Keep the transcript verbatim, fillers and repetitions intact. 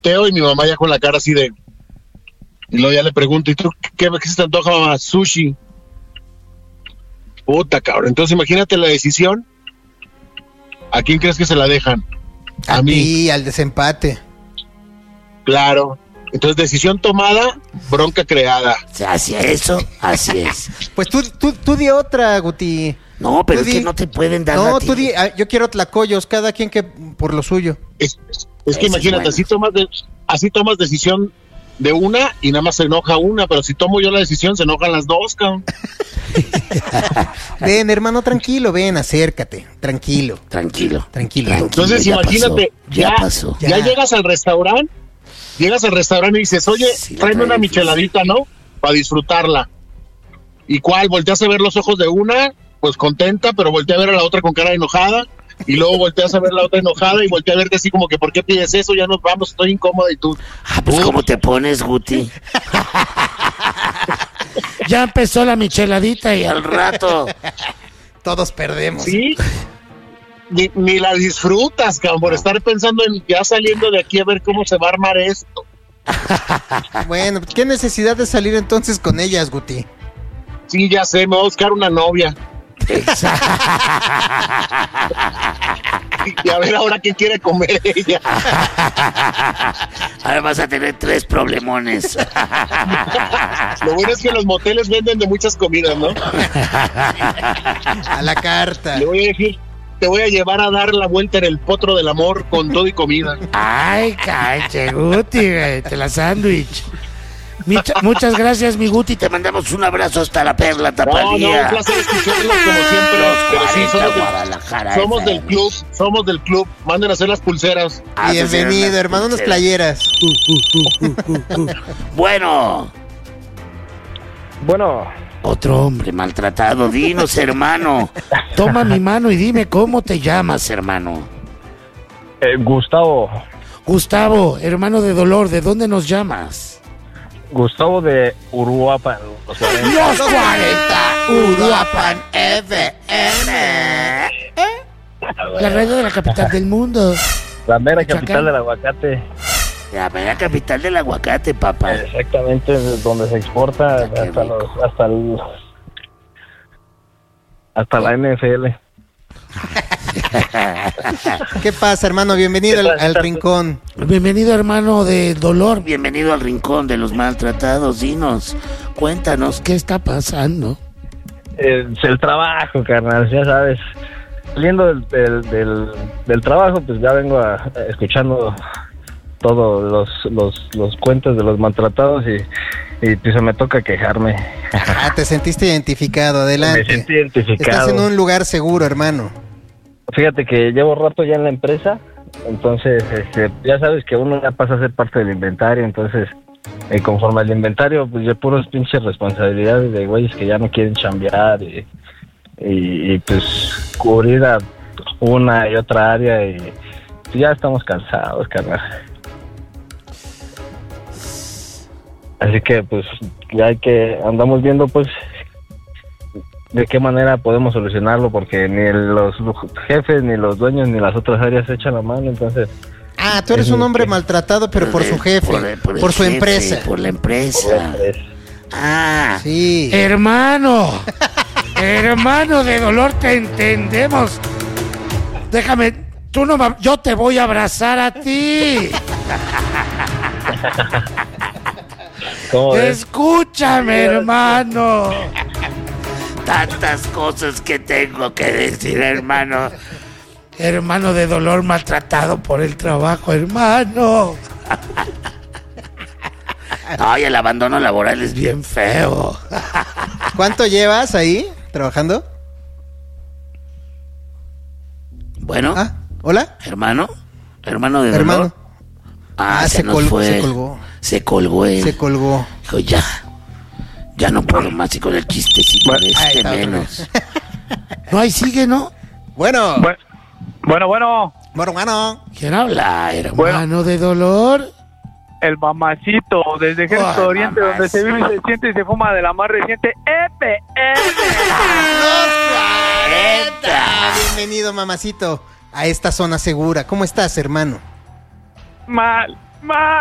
volteo y mi mamá ya con la cara así de... Y luego ya le pregunto, ¿y tú qué, qué se te antoja, mamá? Sushi. Puta, cabrón. Entonces imagínate la decisión. ¿A quién crees que se la dejan? A, a mí. Ti, al desempate. Claro. Entonces, decisión tomada, bronca creada. Así es eso, así es. Pues tú, tú, tú di otra, Guti. No, pero tú es di... que no te pueden dar No, la tú di, yo quiero tlacoyos, cada quien que por lo suyo. Es, es, es que imagínate, es bueno. así tomas de, así tomas decisión de una y nada más se enoja una, pero si tomo yo la decisión se enojan las dos, cabrón. Ven, hermano, tranquilo, ven, acércate, tranquilo. Tranquilo. Tranquilo. tranquilo Entonces ya imagínate, pasó, ya, ya, pasó. ya, ya llegas al restaurante, llegas al restaurante y dices, oye, sí, tráeme una micheladita, ¿no? Para disfrutarla. ¿Y cuál? Volteas a ver los ojos de una, pues contenta, pero voltea a ver a la otra con cara enojada, y luego volteas a ver a la otra enojada y voltea a verte así como que, ¿por qué pides eso? Ya nos vamos, estoy incómoda y tú. Ah, pues, ¿cómo te pones, Guti? Ya empezó la micheladita y al rato todos perdemos. Sí, ni, ni la disfrutas, cabrón, por estar pensando en ya saliendo de aquí a ver cómo se va a armar esto. Bueno, ¿qué necesidad de salir entonces con ellas, Guti? Sí, ya sé, me voy a buscar una novia. Y a ver ahora qué quiere comer ella. Ahora vas a tener tres problemones. Lo bueno es que los moteles venden de muchas comidas, ¿no? A la carta. Le voy a decir, te voy a llevar a dar la vuelta en el potro del amor con todo y comida. Ay, cache, Guti, te la sándwich. Mucha, muchas gracias, mi Guti. Te mandamos un abrazo hasta la Perla Tapatía. No, no, un placer escucharlos como siempre. Los pero sí, somos, Guadalajara del, somos del club, somos del club. Manden a hacer las pulseras. Ah, bienvenido, hermano, unas playeras. Uh, uh, uh, uh, uh. Bueno. Bueno. Otro hombre maltratado. Dinos, hermano. Toma mi mano y dime cómo te llamas, hermano. Eh, Gustavo. Gustavo, hermano de dolor, ¿de dónde nos llamas? Gustavo de Uruapan. Los cuarenta. Los cuarenta. Uruapan F M. La radio de la capital del mundo. La mera capital del aguacate. La mera capital del aguacate, papá. Exactamente, donde se exporta hasta, hasta los, hasta el, hasta la N F L. ¿Qué pasa, hermano? Bienvenido al, al rincón. Bienvenido, hermano de dolor. Bienvenido al rincón de los maltratados. Dinos, cuéntanos, ¿qué está pasando? Es el trabajo, carnal, ya sabes. Saliendo del, del, del, del trabajo, pues ya vengo a, a, escuchando todos los, los, los cuentos de los maltratados y, y pues me toca quejarme. Ah, te sentiste identificado, adelante. Me sentí identificado. Estás en un lugar seguro, hermano. Fíjate que llevo rato ya en la empresa, entonces este, ya sabes que uno ya pasa a ser parte del inventario, entonces eh, conforme al inventario, pues de puros pinches responsabilidades de güeyes que ya no quieren chambear y, y, y pues cubrir a una y otra área y pues, ya estamos cansados, carnal. Así que pues ya hay que, andamos viendo pues de qué manera podemos solucionarlo, porque ni los jefes, ni los dueños, ni las otras áreas echan la mano, entonces... Ah, tú eres un hombre maltratado, pero por su jefe, por, por, por su jefe, empresa. Por la empresa. Por la empresa. Ah, sí. Hermano, hermano de dolor, te entendemos. Déjame, tú no me, yo te voy a abrazar a ti. Escúchame, hermano. Tantas cosas que tengo que decir, hermano. Hermano de dolor maltratado por el trabajo, hermano. Ay, el abandono laboral es bien feo. ¿Cuánto llevas ahí trabajando? Bueno. Ah, ¿hola? Hermano. Hermano de hermano. dolor. Ah, ah se, se, nos col- fue. se colgó. Se colgó él. Se colgó. Dijo, ya. Ya no puedo más y con el chistecito de este Ay, menos. No, ahí sigue, ¿no? Bueno. Bueno, bueno. Bueno, bueno. bueno. ¿Quién habla, hermano bueno. de dolor? El mamacito, desde Ejército oh, Oriente, mamacito. donde se vive, se siente y se fuma de la más reciente F M. Los cuarenta. Bienvenido, mamacito, a esta zona segura. ¿Cómo estás, hermano? Mal, Ma.